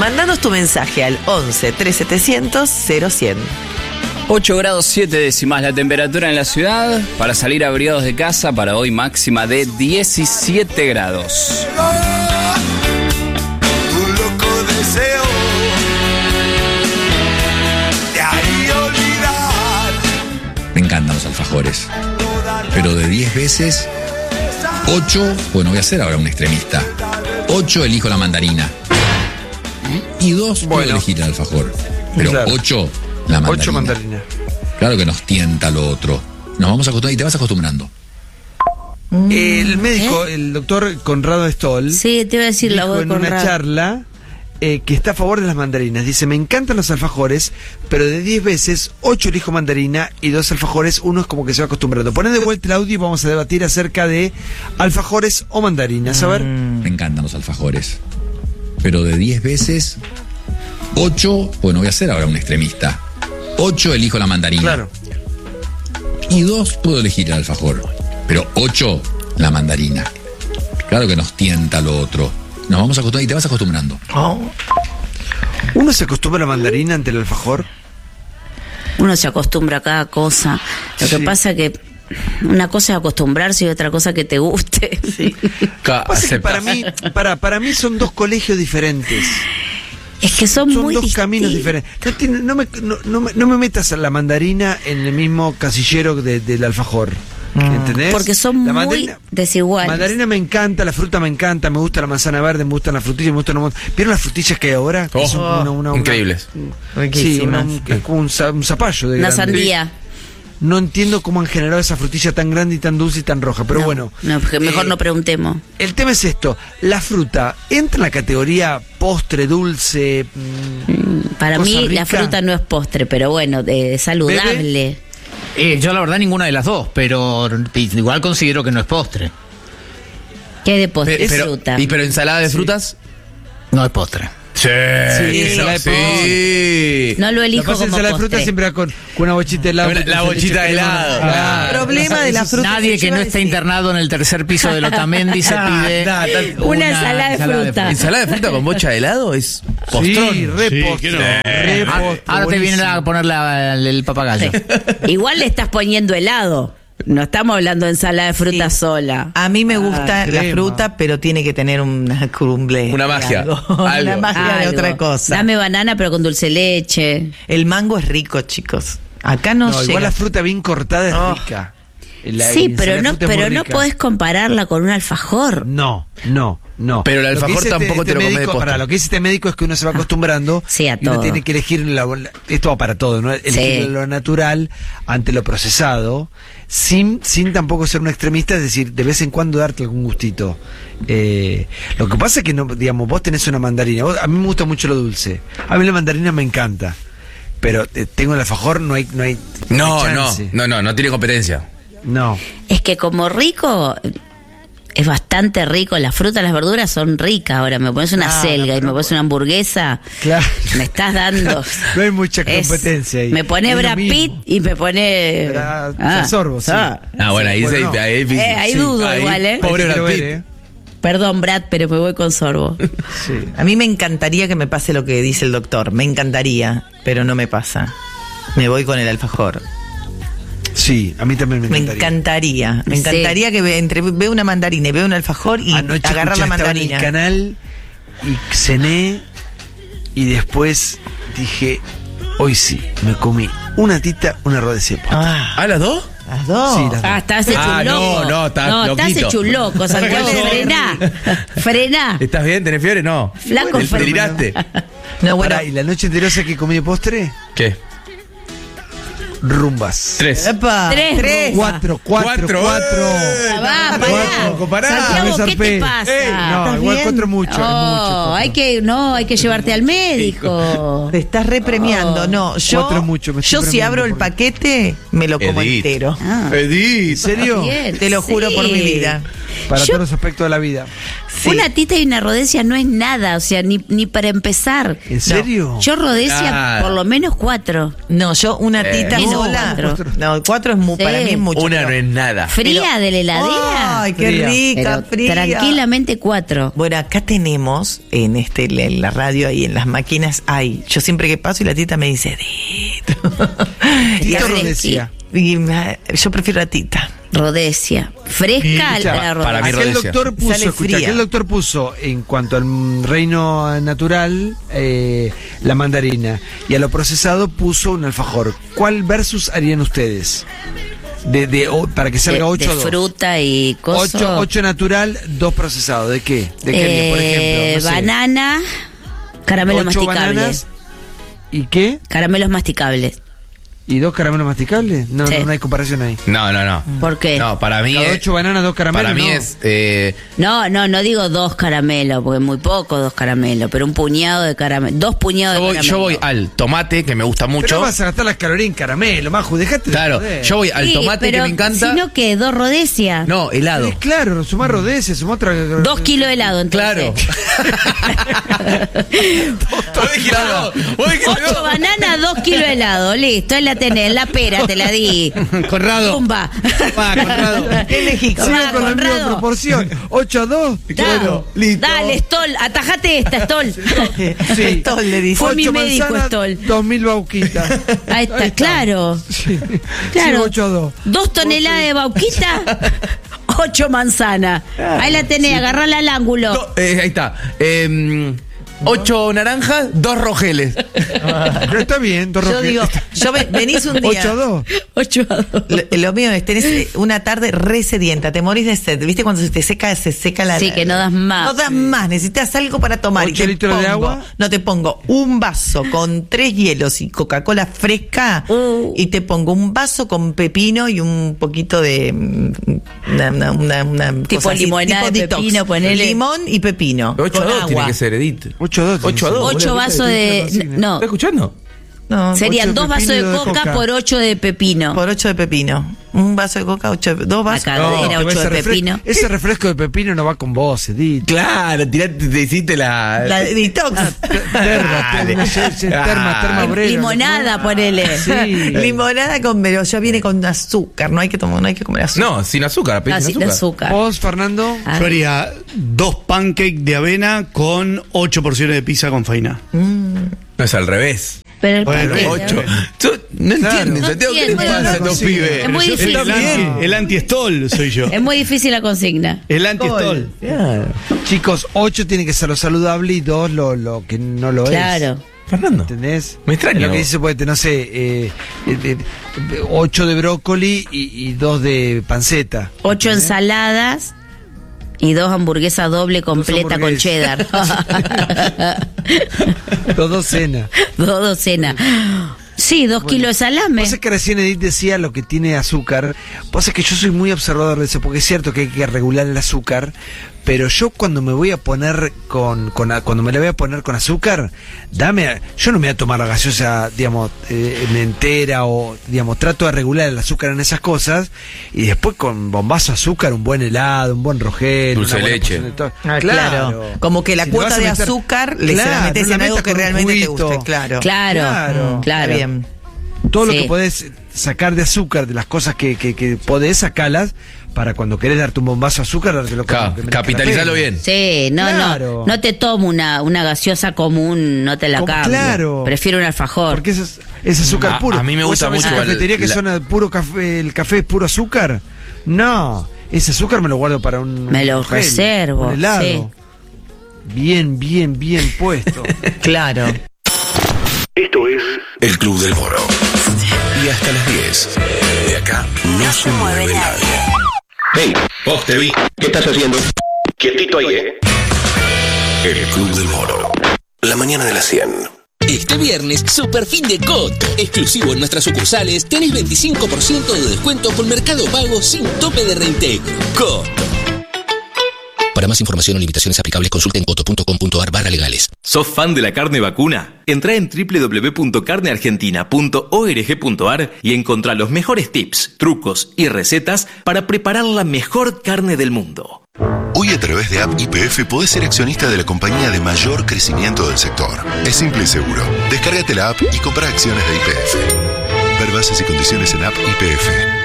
Mandanos tu mensaje al 11 3700 0100. 8 grados 7 décimas la temperatura en la ciudad. Para salir abrigados de casa, para hoy máxima de 17 grados. Un loco deseo de ahí olvidar. Me encantan los alfajores. Pero de 10 veces, 8, bueno, voy a ser ahora un extremista. 8 elijo la mandarina. Y 2 puedo elegir el alfajor. Pero claro. 8 la mandarina. 8 mandarinas. Claro que nos tienta lo otro. Nos vamos a acostumbrar y te vas acostumbrando. El médico, el doctor Conrado Stoll, Sí, te iba a decir la dijo voz de en una Conrado. charla que está a favor de las mandarinas. Dice, me encantan los alfajores, pero de 10 veces, 8 elijo mandarina y 2 alfajores, uno es como que se va acostumbrando. Poné de vuelta el audio y vamos a debatir acerca de alfajores o mandarinas. A ver. Me encantan los alfajores. Pero de 10 veces, 8, bueno, voy a ser ahora un extremista. 8 elijo la mandarina. Claro. Y 2 puedo elegir el alfajor. Pero 8 la mandarina. Claro que nos tienta lo otro. Nos vamos a acostumbrar y te vas acostumbrando. ¿Uno se acostumbra a la mandarina ante el alfajor? Uno se acostumbra a cada cosa. Lo que Sí. pasa que una cosa es acostumbrarse y otra cosa que te guste. Pasa que para mí son dos colegios diferentes. Es que son muy dos distintos. caminos diferentes. No me metas a la mandarina en el mismo casillero del alfajor. ¿Entendés? Porque son La muy desiguales. Mandarina me encanta, la fruta me encanta, me gusta la manzana verde, me gustan las frutillas, me gustan ¿Vieron las frutillas que hay ahora? Que son increíbles. Sí, Riquísimas. es como un zapallo de Una grande. sandía. No entiendo cómo han generado esa frutilla tan grande y tan dulce y tan roja, pero bueno. No, porque mejor no preguntemos. El tema es esto, la fruta entra en la categoría postre, dulce. Para cosa mí rica. la fruta no es postre, pero bueno, saludable. Yo la verdad ninguna de las dos, pero igual considero que no es postre. ¿Qué hay de postre? Es pero, fruta. pero ensalada de frutas no es postre. Sí, ensalada de sí. No lo La elijo pasa como ensalada de fruta postre. siempre va con una bochita de helado. La bochita de helado. Claro. Problema de la fruta. Nadie que no esté internado en el tercer piso del Otamendi se pide Una ensalada de fruta. ¿Ensalada de fruta con bocha de helado? Es postrón. Sí, re postre. Re postre, Ahora te viene buenísimo. a poner el papagayo. Igual le estás poniendo helado. No estamos hablando de ensalada de fruta sola. A mí me gusta la crema. fruta, pero tiene que tener una crumble. Una magia, Una algo. magia de Algo. otra cosa. Dame banana pero con dulce leche. El mango es rico, chicos. Acá no, No, llega. igual la fruta bien cortada es Oh. rica. Sí, pero no podés compararla con un alfajor. No. Pero el Lo que alfajor dice tampoco te lo comes de médico, postre. lo que dice este médico es que uno se va acostumbrando Sí, a y uno todo. tiene que elegir esto va para todo, ¿no? Elegir Sí. lo natural ante lo procesado, sin tampoco ser un extremista, es decir, de vez en cuando darte algún gustito. Lo que pasa es que no, digamos, vos tenés una mandarina, a mí me gusta mucho lo dulce. A mí la mandarina me encanta. Pero tengo el alfajor, no hay No chance. tiene competencia. No. Es que como rico, es bastante rico. Las frutas, las verduras son ricas. Ahora me pones una Claro, selga y pero- me pones una hamburguesa. Claro. Me estás dando. No hay mucha Es- competencia ahí. Me pone Es lo Brad Pitt mismo. y me pone. Sorbo, sí. Bueno, ahí Bueno, no. ahí es difícil. Ahí Sí, dudo ahí, igual, ¿eh? Pobre Hay que Brad ver, Pitt. Perdón, Brad, pero me voy con sorbo. Sí. A mí me encantaría que me pase lo que dice el doctor. Me encantaría, pero no me pasa. Me voy con el alfajor. Sí, a mí también me Me encantaría. encantaría. Me encantaría que veo una mandarina y veo un alfajor y Anoche agarrar la escuché, estaba en mandarina. el canal y cené y después dije, hoy sí, me comí una tita, una rueda de cepa. ¿Ah, las dos? Las dos. Sí, las dos. Estás hecho un loco. no, estás estás loquito. hecho un loco, Santiago. Frená. ¿Estás bien? ¿Tenés fiebre? No. Flaco, ¿Te deliraste? No, bueno. Pará, ¿y la noche anterior sé que comí de postre? ¿Qué? Rumbas. 3. Epa, Tres. Cuatro. Va, pará. Santiago, ¿qué te pasa? No, ¿Estás igual bien? cuatro mucho. Oh, hay que llevarte al médico. Te estás repremiando. No, yo, Cuatro mucho, me estoy yo si premiando abro el porque- paquete, me lo como Edith. entero. Ah, ¿En serio? bien, Te lo juro sí. por mi vida. para Yo- todos los aspectos de la vida. Sí. Una tita y una rodesia no es nada, o sea, ni para empezar. ¿En serio? Yo rodesia Claro. por lo menos 4. No, yo una tita no, sola. 4. No, 4 es muy, Sí. para mí es mucho. Una pero- no es nada. Fría de la heladera. Ay, qué Fría. rica, Pero fría. tranquilamente 4. Bueno, acá tenemos en la radio y en las máquinas yo siempre que paso y la tita me dice Dito. ¿Tita o así- rodesia? yo prefiero la tita. Rodesia. Fresca Escucha, la para mí rodesia. Aquel rodesia. doctor puso, Sale escucha, fría. aquel doctor puso en cuanto al reino natural la mandarina y a lo procesado puso un alfajor. ¿Cuál versus harían ustedes? Para que salga 8 de fruta y cosas. 8 natural, 2 procesado. ¿De qué? ¿De qué harían, por ejemplo? No sé, Banana, caramelos 8 masticables. bananas y qué? Caramelos masticables. ¿Y 2 caramelos masticables? No, Sí. no hay comparación ahí. No. ¿Por qué? No, para mí Cada es. 8 bananas, 2 caramelos. Para mí no. es. No digo 2 caramelos, porque es muy poco 2 caramelos, pero un puñado de caramelos. 2 puñados de caramelos. Yo voy al tomate, que me gusta Pero mucho. vas a gastar las calorías en caramelo, Maju, dejate de Claro, joder. yo voy al Sí, tomate que pero me encanta. Sino que 2 rodesias. No, helado. Claro, sumá rodesia, sumá otra. 2 kilos de helado, entonces. Claro. Vos dijiste no. Vos dijiste 8 no. bananas, 2 kilos de helado. Listo, ahí la tenés. La pera te la di. Conrado. Pumba. Va, Conrado. Elegí. Sigue Tomá, con la misma Conrado. proporción. 8-2. Claro. listo. Dale, Stoll, atajate esta, Stoll. Esto le dice. Fue mi 8 médico, manzanas, Stoll. 2000 bauquitas. Ahí está, claro. Sí. Claro. 8-2. 2 toneladas de bauquita, 8 manzanas. Ahí la tenés, agarrala al ángulo. Ahí está. 8 naranjas, 2 rojeles. Pero está bien, dos Yo roques. digo, venís un día. 8-2. 8 a 2. Lo mío es, tenés una tarde re sedienta, te morís de sed. ¿Viste cuando se seca la... Sí, que no das más. No das más, necesitas algo para tomar. 8 litros de agua. No, te pongo un vaso con 3 hielos y Coca-Cola fresca y te pongo un vaso con pepino y un poquito de... una Tipo cosa así, limonada tipo de detox. pepino, ponele. Limón y pepino. 8 a con 2 tiene agua. que ser, Edith. 8-2. 8 a 2. 8 vasos de. No, ¿Estás escuchando? No, serían 2 8 de vasos de pepino y 2 de coca coca. por 8 de pepino. por 8 de pepino. Un vaso de coca, 2 vasos. Acá. Cadera, 8 de pepino. Ese refresco de pepino no va con vos, Edith. Claro, te hiciste la. La de detox. Terma obrera. Limonada, ponele. Sí. Limonada con, pero ya viene con azúcar, no hay que comer azúcar. No, sin azúcar, pedís Así sin de azúcar. azúcar. Vos, Fernando. Ah. Yo haría 2 pancakes de avena con 8 porciones de pizza con faina. No es al revés. Pero el Bueno, paquete, 8. No entienden, No Santiago, ¿qué les entienden. pasa a estos Sí. pibes? Es muy Yo soy difícil. el anti-stol soy yo. Es muy difícil la consigna. El anti-stol. Chicos, 8 tiene que ser lo saludable y 2 lo que no lo es. Claro. Fernando. ¿Entendés? Me extraña. Lo que dice, pues, no sé, 8 de brócoli y 2 de panceta. 8 ensaladas y 2 hamburguesas doble completa con hamburguesas. cheddar. 2 docenas. 2 docenas. Sí, 2 kilos de salame. Vos es que recién Edith decía lo que tiene azúcar. Vos es que yo soy muy observador de eso, porque es cierto que hay que regular el azúcar, pero yo cuando me voy a poner cuando me la voy a poner con azúcar, yo no me voy a tomar la gaseosa, digamos, entera, o digamos, trato de regular el azúcar en esas cosas, y después con bombazo de azúcar, un buen helado, un buen rogel, Dulce una buena leche. porción de todo. Claro. Como que la Si le cuota vas a de meter- azúcar se la Claro, metes no en la algo metas que con un realmente te juguito. guste, claro. Claro. Claro. Está bien. Todo lo Sí. que podés sacar de azúcar, de las cosas que podés sacarlas, para cuando querés darte un bombazo de azúcar, dártelo con que merezca la Capitalizalo pena. bien. Sí, Claro. no te tomo una gaseosa común, no te la Como- cambio. claro. Prefiero un alfajor. Porque es azúcar puro. A mí me ¿Vos gusta sabés mucho en cafetería que la- son puro café, el café es puro azúcar? No, ese azúcar me lo guardo para un Me lo gel, reservo, un helado. Bien puesto. Claro. Esto es El Club del Moro. Y hasta las 10. De acá no se mueve nadie. Hey, vos te vi. ¿Qué estás haciendo? Quietito ahí, El Club del Moro. La mañana de las 100. Este viernes, super fin de Coto. Exclusivo en nuestras sucursales, tenés 25% de descuento por Mercado Pago sin tope de reintegro. Coto. Para más información o limitaciones aplicables, consulten coto.com.ar/legales. ¿Sos fan de la carne vacuna? Entrá en www.carneargentina.org.ar y encontrá los mejores tips, trucos y recetas para preparar la mejor carne del mundo. Hoy a través de App YPF podés ser accionista de la compañía de mayor crecimiento del sector. Es simple y seguro. Descárgate la app y compra acciones de YPF. Ver bases y condiciones en App YPF.